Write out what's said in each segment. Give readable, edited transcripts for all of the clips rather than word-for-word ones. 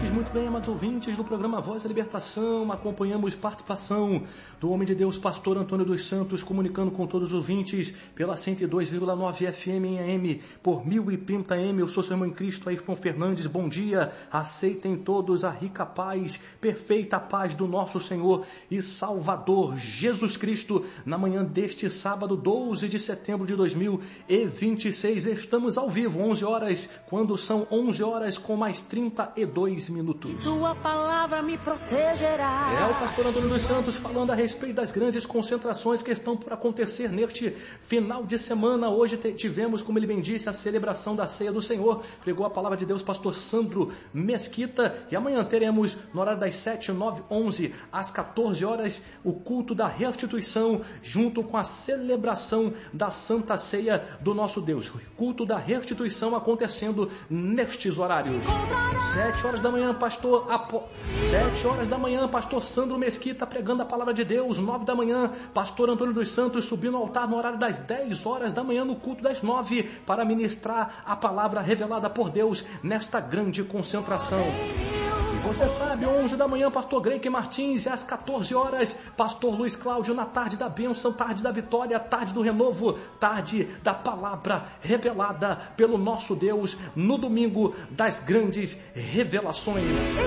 muito bem, amados ouvintes do programa Voz da Libertação. Acompanhamos participação do homem de Deus, pastor Antônio dos Santos, comunicando com todos os ouvintes pela 102,9 FM em AM, por 1030 AM. Eu sou seu irmão em Cristo, Ayrton Fernandes. Bom dia, aceitem todos a rica paz, perfeita paz do nosso Senhor e Salvador Jesus Cristo. Na manhã deste sábado, 12 de setembro de 2026, estamos ao vivo, 11 horas, quando são 11 horas com mais 32 minutos. Tua palavra me protegerá. É o pastor Antônio dos Santos falando a respeito das grandes concentrações que estão por acontecer neste final de semana. Hoje tivemos, como ele bem disse, a celebração da Ceia do Senhor. Pregou a palavra de Deus pastor Sandro Mesquita. E amanhã teremos, no horário das 7, 9, 11, às 14 horas, o culto da restituição, junto com a celebração da Santa Ceia do nosso Deus. Culto da restituição acontecendo nestes horários. 7 horas da manhã, pastor 7 horas da manhã, pastor Sandro Mesquita pregando a palavra de Deus. 9 da manhã, pastor Antônio dos Santos subindo ao altar no horário das 10 horas da manhã, no culto das 9, para ministrar a palavra revelada por Deus nesta grande concentração. E você sabe, 11 da manhã, pastor Greike Martins, e às 14 horas, pastor Luiz Cláudio, na tarde da bênção, tarde da vitória, tarde do renovo, tarde da palavra revelada pelo nosso Deus, no domingo das grandes revelações.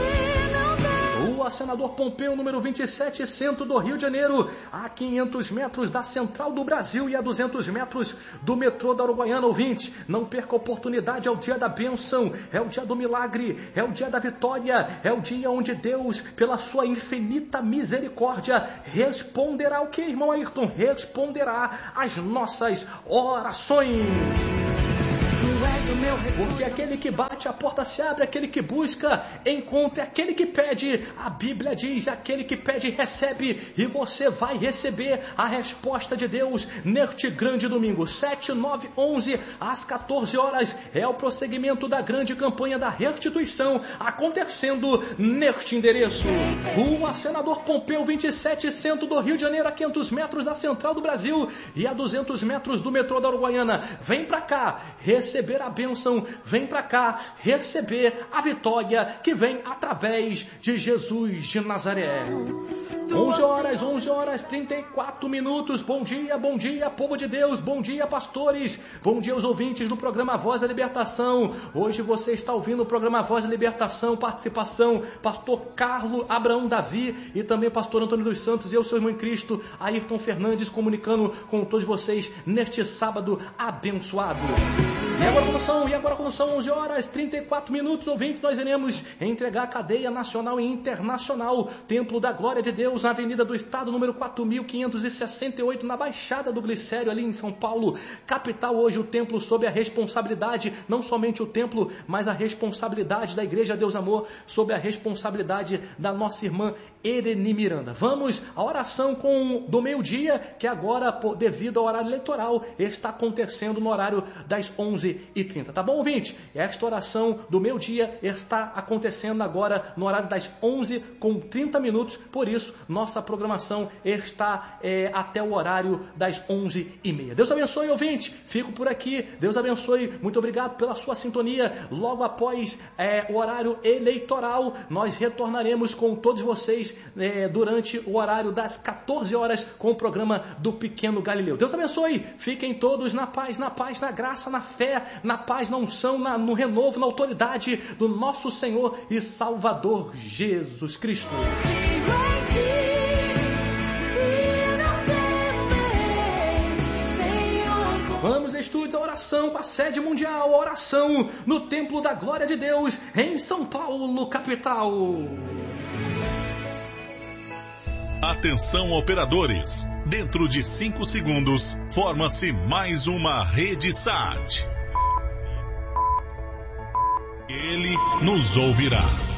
O senador Pompeu, número 27, centro do Rio de Janeiro, a 500 metros da Central do Brasil e a 200 metros do metrô da Uruguaiana. Ouvinte, não perca a oportunidade, é o dia da bênção, é o dia do milagre, é o dia da vitória, é o dia onde Deus, pela sua infinita misericórdia, responderá o que, irmão Ayrton? Responderá às nossas orações. Porque aquele que bate, a porta se abre, aquele que busca, encontra, aquele que pede, a Bíblia diz, aquele que pede, recebe, e você vai receber a resposta de Deus neste grande domingo. 7, 9, 11, às 14 horas, é o prosseguimento da grande campanha da restituição, acontecendo neste endereço. Rua Senador Pompeu, 27, centro do Rio de Janeiro, a 500 metros da Central do Brasil e a 200 metros do metrô da Uruguaiana. Vem pra cá, receber a bênção, vem para cá receber a vitória que vem através de Jesus de Nazaré. 11 horas 34 minutos. Bom dia, povo de Deus, bom dia, pastores, bom dia aos ouvintes do programa Voz da Libertação. Hoje você está ouvindo o programa Voz da Libertação, participação, pastor Carlos Abraão Davi e também pastor Antônio dos Santos e eu, seu irmão em Cristo, Ayrton Fernandes, comunicando com todos vocês neste sábado abençoado. E agora quando são 11 horas 34 minutos, ouvinte, nós iremos entregar a cadeia nacional e internacional, Templo da Glória de Deus, na Avenida do Estado, número 4568, na Baixada do Glicério, ali em São Paulo, capital. Hoje o templo sob a responsabilidade, não somente o templo, mas a responsabilidade da Igreja Deus Amor, sob a responsabilidade da nossa irmã Ereni Miranda. Vamos à oração do meio-dia, que agora, devido ao horário eleitoral, está acontecendo no horário das 11h30. Tá bom, ouvinte? Esta oração do meio-dia está acontecendo agora no horário das 11h30, por isso, nossa programação está até o horário das 11h30. Deus abençoe, ouvinte. Fico por aqui. Deus abençoe. Muito obrigado pela sua sintonia. Logo após o horário eleitoral, nós retornaremos com todos vocês durante o horário das 14 horas com o programa do Pequeno Galileu. Deus abençoe. Fiquem todos na paz, na graça, na fé, na paz, na unção, no renovo, na autoridade do nosso Senhor e Salvador Jesus Cristo. Vamos, estudos, a oração com a sede mundial, a oração no Templo da Glória de Deus, em São Paulo, capital. Atenção, operadores. Dentro de 5 segundos, forma-se mais uma rede SAT. Ele nos ouvirá.